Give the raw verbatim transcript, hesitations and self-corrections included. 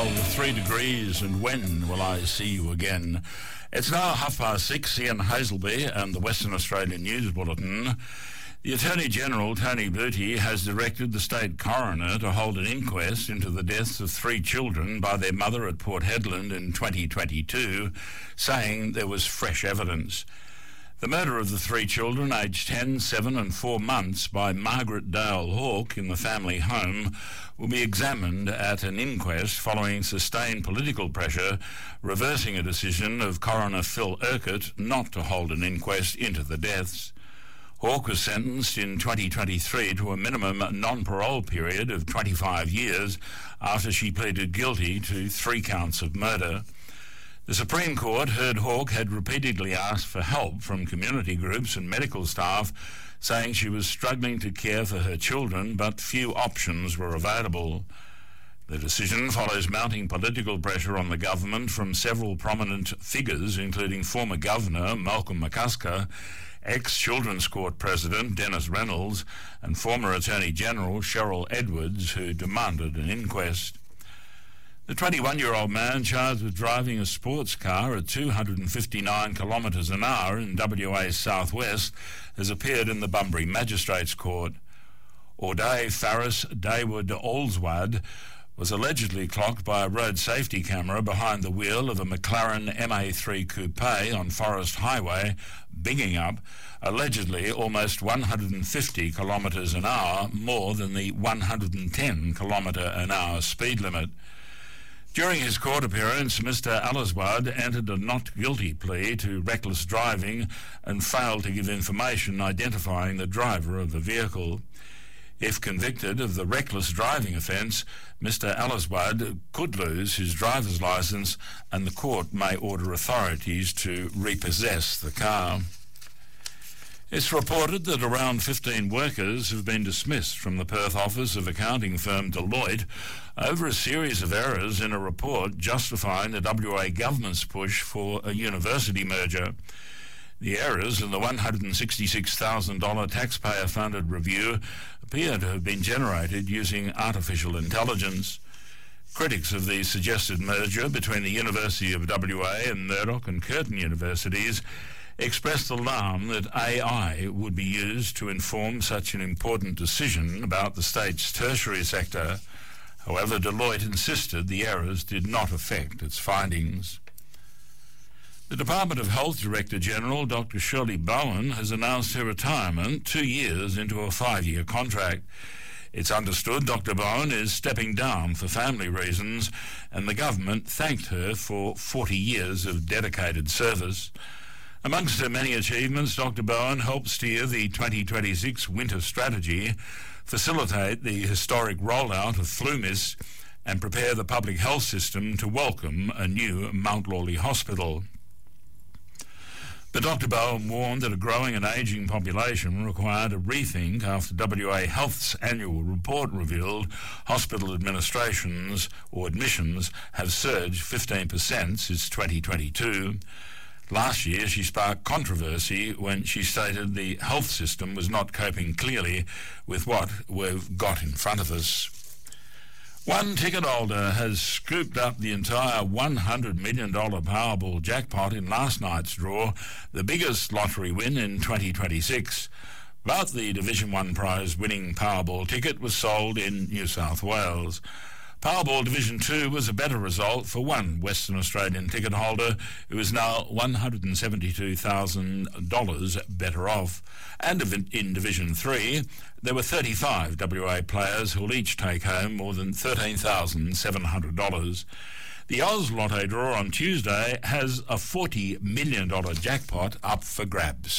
Well, with three degrees and when will I see you again? It's now half past six. Ian Hazelby and the Western Australian News Bulletin. The Attorney-General, Tony Booty, has directed the state coroner to hold an inquest into the deaths of three children by their mother at Port Hedland in twenty twenty-two, saying there was fresh evidence. The murder of the three children, aged ten, seven and four months, by Margaret Dale Hawke in the family home will be examined at an inquest following sustained political pressure, reversing a decision of Coroner Phil Urquhart not to hold an inquest into the deaths. Hawke was sentenced in twenty twenty-three to a minimum non-parole period of twenty-five years after she pleaded guilty to three counts of murder. The Supreme Court heard Hawke had repeatedly asked for help from community groups and medical staff, saying she was struggling to care for her children, but few options were available. The decision follows mounting political pressure on the government from several prominent figures, including former Governor Malcolm McCusker, ex-Children's Court President Dennis Reynolds, and former Attorney-General Cheryl Edwards, who demanded an inquest. The twenty-one-year-old man charged with driving a sports car at two hundred fifty-nine kilometres an hour in W A's southwest has appeared in the Bunbury Magistrates Court. Auday Faris Dawood Olswad was allegedly clocked by a road safety camera behind the wheel of a McLaren M A three coupe on Forest Highway, bigging up, allegedly almost one hundred fifty kilometres an hour, more than the one hundred ten kilometre an hour speed limit. During his court appearance, Mister Aliswad entered a not guilty plea to reckless driving and failed to give information identifying the driver of the vehicle. If convicted of the reckless driving offence, Mister Aliswad could lose his driver's licence and the court may order authorities to repossess the car. It's reported that around fifteen workers have been dismissed from the Perth office of accounting firm Deloitte over a series of errors in a report justifying the W A government's push for a university merger. The errors in the one hundred sixty-six thousand dollars taxpayer-funded review appear to have been generated using artificial intelligence. Critics of the suggested merger between the University of W A and Murdoch and Curtin universities expressed alarm that A I would be used to inform such an important decision about the state's tertiary sector. However, Deloitte insisted the errors did not affect its findings. The Department of Health Director-General, Doctor Shirley Bowen, has announced her retirement two years into a five-year contract. It's understood Doctor Bowen is stepping down for family reasons, and the government thanked her for forty years of dedicated service. Amongst her many achievements, Doctor Bowen helped steer the twenty twenty-six winter strategy, facilitate the historic rollout of FluMist, and prepare the public health system to welcome a new Mount Lawley hospital. But Doctor Bowen warned that a growing and ageing population required a rethink after W A Health's annual report revealed hospital administrations or admissions have surged fifteen percent since twenty twenty-two. Last year, she sparked controversy when she stated the health system was not coping clearly with what we've got in front of us. One ticket holder has scooped up the entire one hundred million dollars Powerball jackpot in last night's draw, the biggest lottery win in twenty twenty-six. But the Division one prize winning Powerball ticket was sold in New South Wales. Powerball Division two was a better result for one Western Australian ticket holder who is now one hundred seventy-two thousand dollars better off. And in Division three, there were thirty-five W A players who will each take home more than thirteen thousand seven hundred dollars. The Oz Lotto draw on Tuesday has a forty million dollars jackpot up for grabs.